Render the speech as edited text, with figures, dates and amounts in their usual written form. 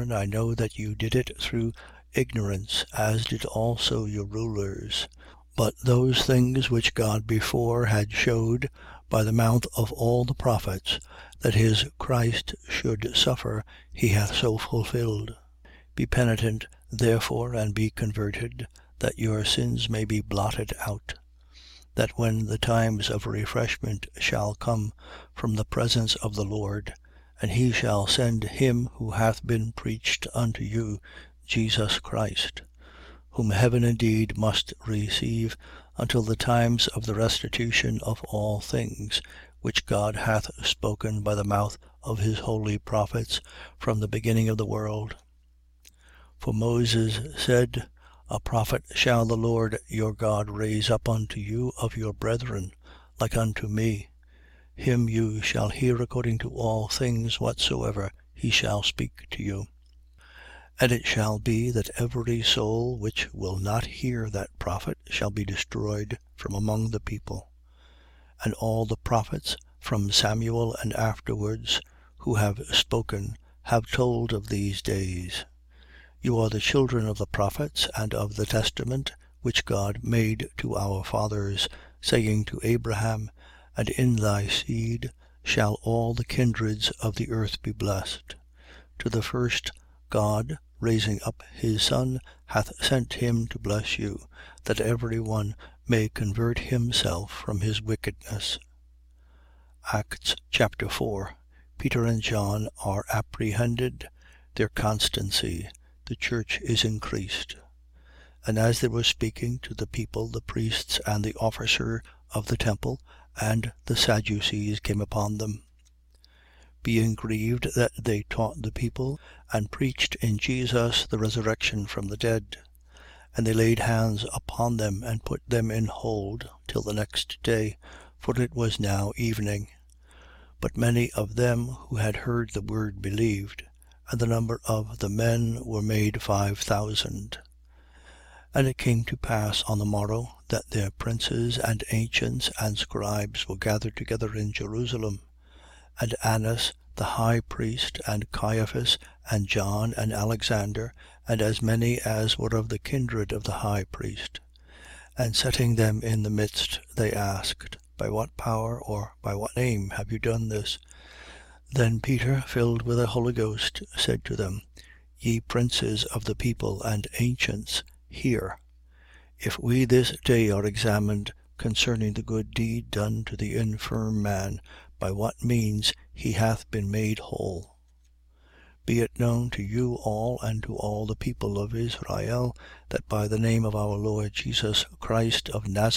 brethren, I know that you did it through ignorance, as did also your rulers. But those things which God before had shewed by the mouth of all the prophets, that his Christ should suffer, he hath so fulfilled. 2:15. Be penitent therefore, and be converted, that your sins may be blotted out, that when the times of refreshment shall come from the presence of the Lord, and he shall send him who hath been preached unto you, Jesus Christ, whom heaven indeed must receive until the times of the restitution of all things, which God hath spoken by the mouth of his holy prophets from the beginning of the world. 2:16. For Moses said: A prophet shall the Lord your God raise up unto you of your brethren, like unto me. Him you shall hear according to all things whatsoever he shall speak to you. 2:17. And it shall be that every soul which will not hear that prophet shall be destroyed from among the people. 2:18. And all the prophets, from Samuel and afterwards, who have spoken, have told of these days. 2:19. You are the children of the prophets and of the testament which God made to our fathers, saying to Abraham: And in thy seed shall all the kindreds of the earth be blessed. 2:20. To the first God, raising up his Son, hath sent him to bless you, that every one may convert himself from his wickedness. Acts chapter 4. Peter and John are apprehended. Their constancy. The church is increased. 2:1. And as they were speaking to the people, the priests and the officer of the temple and the Sadducees came upon them, being grieved that they taught the people and preached in Jesus the resurrection from the dead. 2:2. And they laid hands upon them and put them in hold till the next day, for it was now evening. But many of them who had heard the word believed, and the number of the men were made 5,000. 2:3. And it came to pass on the morrow that their princes and ancients and scribes were gathered together in Jerusalem. 2:4. And Annas the high priest, and Caiaphas, and John, and Alexander, and as many as were of the kindred of the high priest. 2:5. And setting them in the midst, they asked: By what power or by what name have you done this? Then Peter, filled with the Holy Ghost, said to them: Ye princes of the people and ancients, hear. If we this day are examined concerning the good deed done to the infirm man, by what means he hath been made whole, 2:6. Be it known to you all and to all the people of Israel, that by the name of our Lord Jesus Christ of Nazareth,